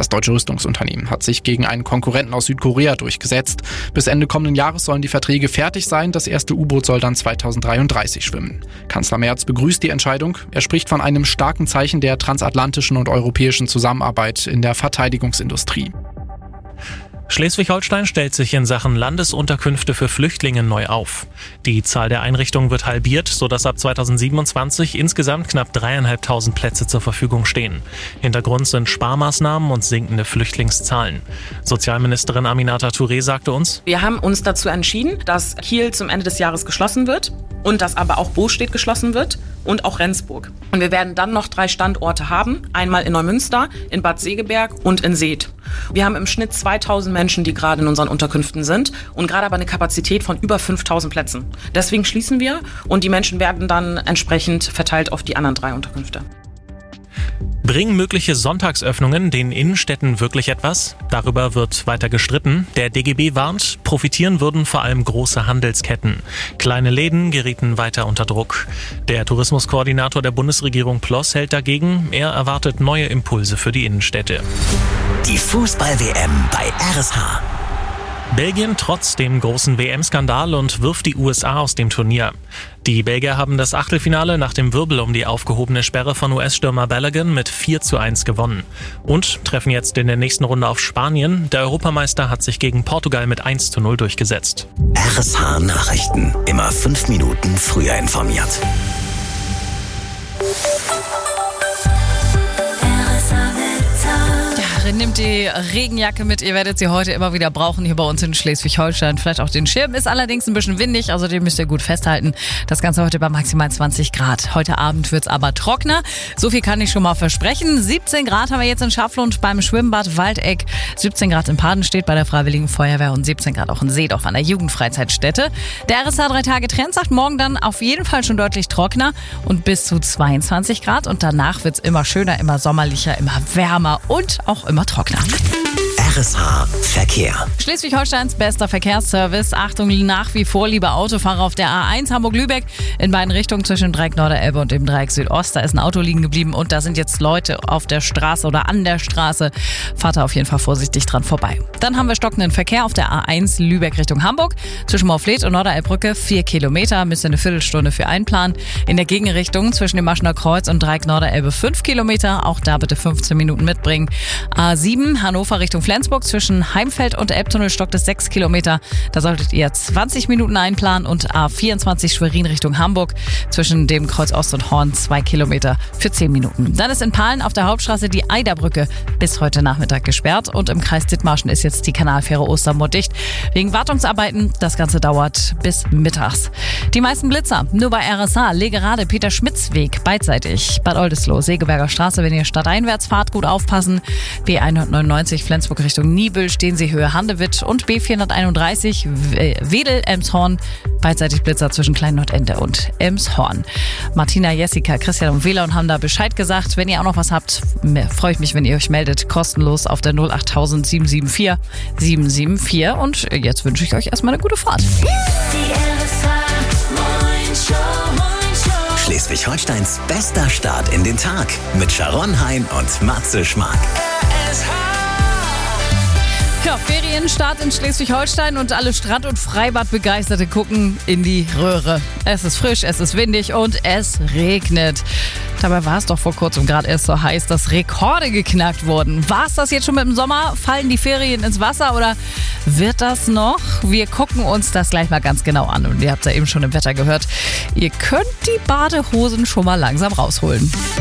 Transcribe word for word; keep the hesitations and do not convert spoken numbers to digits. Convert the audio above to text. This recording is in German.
Das deutsche Rüstungsunternehmen hat sich gegen einen Konkurrenten aus Südkorea durchgesetzt. Bis Ende kommenden Jahres sollen die Verträge fertig sein. Das erste U-Boot soll dann zweitausenddreiunddreißig schwimmen. Kanzler Merz begrüßt die Entscheidung. Er spricht von einem starken Zeichen der transatlantischen und europäischen Zusammenarbeit in der Verteidigungsindustrie. Schleswig-Holstein stellt sich in Sachen Landesunterkünfte für Flüchtlinge neu auf. Die Zahl der Einrichtungen wird halbiert, sodass ab zweitausendsiebenundzwanzig insgesamt knapp dreieinhalbtausend Plätze zur Verfügung stehen. Hintergrund sind Sparmaßnahmen und sinkende Flüchtlingszahlen. Sozialministerin Aminata Touré sagte uns: Wir haben uns dazu entschieden, dass Kiel zum Ende des Jahres geschlossen wird und dass aber auch Bostedt geschlossen wird und auch Rendsburg. Und wir werden dann noch drei Standorte haben, einmal in Neumünster, in Bad Segeberg und in Seeth. Wir haben im Schnitt zweitausend Menschen, die gerade in unseren Unterkünften sind und gerade aber eine Kapazität von über fünftausend Plätzen. Deswegen schließen wir und die Menschen werden dann entsprechend verteilt auf die anderen drei Unterkünfte. Bringen mögliche Sonntagsöffnungen den Innenstädten wirklich etwas? Darüber wird weiter gestritten. Der D G B warnt, profitieren würden vor allem große Handelsketten. Kleine Läden gerieten weiter unter Druck. Der Tourismuskoordinator der Bundesregierung Ploss hält dagegen. Er erwartet neue Impulse für die Innenstädte. Die Fußball-W M bei R S H. Belgien trotz dem großen W M-Skandal und wirft die U S A aus dem Turnier. Die Belgier haben das Achtelfinale nach dem Wirbel um die aufgehobene Sperre von U S-Stürmer Balogun mit vier zu eins gewonnen. Und treffen jetzt in der nächsten Runde auf Spanien. Der Europameister hat sich gegen Portugal mit eins zu null durchgesetzt. R S H Nachrichten. Immer fünf Minuten früher informiert. Nimmt die Regenjacke mit, ihr werdet sie heute immer wieder brauchen hier bei uns in Schleswig-Holstein. Vielleicht auch den Schirm, ist allerdings ein bisschen windig, also den müsst ihr gut festhalten. Das Ganze heute bei maximal zwanzig Grad. Heute Abend wird's aber trockener, so viel kann ich schon mal versprechen. siebzehn Grad haben wir jetzt in Schaflund beim Schwimmbad Waldeck, siebzehn Grad in Padenstedt bei der Freiwilligen Feuerwehr und siebzehn Grad auch in Seedorf an der Jugendfreizeitstätte. Der R S H drei Tage Trend sagt morgen dann auf jeden Fall schon deutlich trockener und bis zu zweiundzwanzig Grad und danach wird's immer schöner, immer sommerlicher, immer wärmer und auch immer trockener. R S H Verkehr. Schleswig-Holsteins bester Verkehrsservice. Achtung, nach wie vor, liebe Autofahrer auf der A eins Hamburg-Lübeck in beiden Richtungen zwischen dem Dreieck Norderelbe und dem Dreieck Südost. Da ist ein Auto liegen geblieben und da sind jetzt Leute auf der Straße oder an der Straße. Fahrt da auf jeden Fall vorsichtig dran vorbei. Dann haben wir stockenden Verkehr auf der A eins Lübeck Richtung Hamburg. Zwischen Morfleet und Norderelbbrücke vier Kilometer. Müsst ihr eine Viertelstunde für einplanen. In der Gegenrichtung zwischen dem Maschener Kreuz und Dreieck Norderelbe fünf Kilometer. Auch da bitte fünfzehn Minuten mitbringen. A sieben Hannover Richtung Flensburg zwischen Heimfeld und Elbtunnel stockt es sechs Kilometer. Da solltet ihr zwanzig Minuten einplanen und A vierundzwanzig Schwerin Richtung Hamburg zwischen dem Kreuz Ost und Horn zwei Kilometer für zehn Minuten. Dann ist in Pahlen auf der Hauptstraße die Eiderbrücke bis heute Nachmittag gesperrt und im Kreis Dithmarschen ist jetzt die Kanalfähre Ostermoor dicht. Wegen Wartungsarbeiten, das Ganze dauert bis mittags. Die meisten Blitzer nur bei R S H, Legerade, Peter-Schmitz-Weg, beidseitig. Bad Oldesloe, Segeberger Straße, wenn ihr stadteinwärts fahrt, gut aufpassen. B hundertneunundneunzig Flensburg Richtung Niebüll, Steensee-Höhe Handewitt und B vierhunderteinunddreißig Wedel-Elmshorn, beidseitig Blitzer zwischen Klein-Nordende und Elmshorn. Martina, Jessica, Christian und Wähler und haben da Bescheid gesagt. Wenn ihr auch noch was habt, freue ich mich, wenn ihr euch meldet. Kostenlos auf der null acht null null sieben sieben vier sieben sieben vier. Und jetzt wünsche ich euch erstmal eine gute Fahrt. Schleswig-Holsteins bester Start in den Tag mit Sharon Hein und Matze Schmark. Ja, Ferienstart in Schleswig-Holstein und alle Strand- und Freibadbegeisterte gucken in die Röhre. Es ist frisch, es ist windig und es regnet. Dabei war es doch vor kurzem gerade erst so heiß, dass Rekorde geknackt wurden. War es das jetzt schon mit dem Sommer? Fallen die Ferien ins Wasser oder wird das noch? Wir gucken uns das gleich mal ganz genau an. Und ihr habt ja eben schon im Wetter gehört, ihr könnt die Badehosen schon mal langsam rausholen.